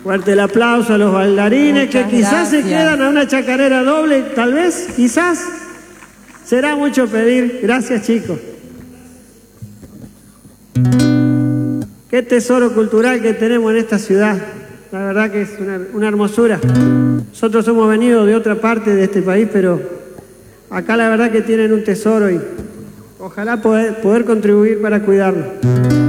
Fuerte el aplauso a los bailarines. Muchas que quizás gracias. se quedan a una chacarera doble, tal vez, quizás. Será mucho pedir. Gracias, chicos. Qué tesoro cultural que tenemos en esta ciudad. La verdad que es una hermosura. Nosotros hemos venido de otra parte de este país, pero acá la verdad que tienen un tesoro y ojalá poder contribuir para cuidarlo.